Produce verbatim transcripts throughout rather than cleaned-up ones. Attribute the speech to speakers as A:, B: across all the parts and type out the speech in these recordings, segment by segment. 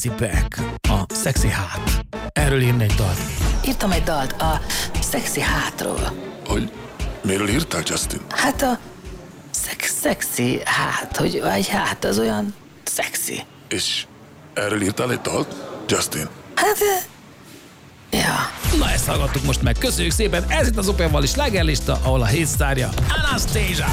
A: back, a szexi hát. Erről írni egy dalt.
B: Írtam egy dalt a szexi hátról.
C: Hogy miről írtál, Justin?
B: Hát a szex, szexi hát, hogy egy hát az olyan szexi.
C: És erről írtál egy dalt, Justin?
B: Hát, ja.
A: Na, ezt hallgattuk most meg. Köszönjük szépen, ez itt az Open Valley slágerlista, ahol a hét sztárja Anastasia.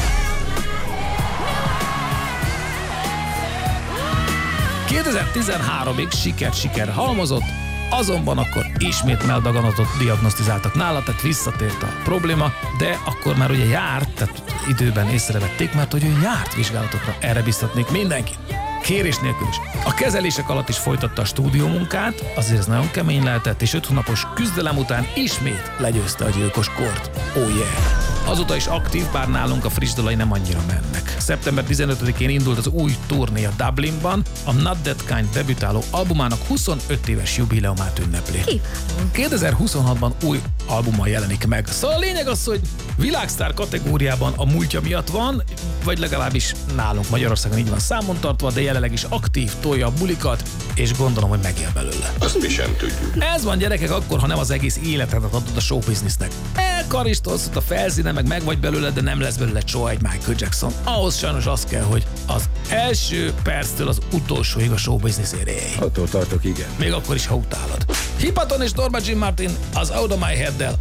A: kétezer-tizenháromig siker-siker halmozott, azonban akkor ismét meldaganatot diagnosztizáltak nála, tehát visszatért a probléma, de akkor már ugye járt, tehát időben észrevették, mert hogy ő járt vizsgálatokra, erre biztatnék mindenkit. Kérés nélkül is. A kezelések alatt is folytatta a stúdiómunkát, azért ez nagyon kemény lehetett, és öt hónapos küzdelem után ismét legyőzte a gyilkos kort. Oh yeah! Azóta is aktív, bár nálunk a friss dalai nem annyira mennek. szeptember tizenötödikén indult az új turné a Dublinban, a Not That Kind debütáló albumának huszonöt éves jubileumát ünnepli. kétezer-huszonhatban új albummal jelenik meg. Szóval a lényeg az, hogy világsztár kategóriában a múltja miatt van, vagy legalábbis nálunk Magyarországon így van számon tartva, de jelenleg is aktív, tolja a bulikat, és gondolom, hogy megél belőle.
C: Azt mi sem tudjuk.
A: Ez van, gyerekek, akkor, ha nem az egész életedet adod a showbiznisznek. Elkaristolsz a felszínen, meg meg vagy belőle, de nem lesz belőle soha egy Michael Jackson. Ahhoz sajnos az kell, hogy az első perctől az utolsóig a showbiznisz éréj.
D: Attól tartok, igen.
A: Még akkor is, ha utálod. Hipaton és Torba Jim Martin az Out of My Head-del